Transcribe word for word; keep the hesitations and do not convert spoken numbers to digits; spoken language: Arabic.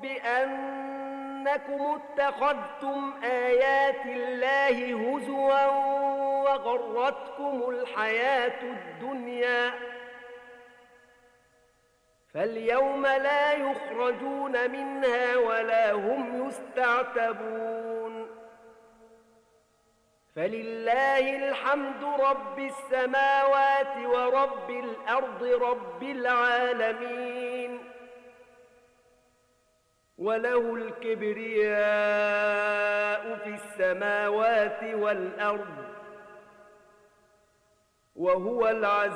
بأنكم اتخذتم آيات الله هزوا وغرتكم الحياة الدنيا فاليوم لا يخرجون منها ولا هم يستعتبون فلله الحمد رب السماوات ورب الأرض رب العالمين وله الكبرياء في السماوات والأرض وهو العزيز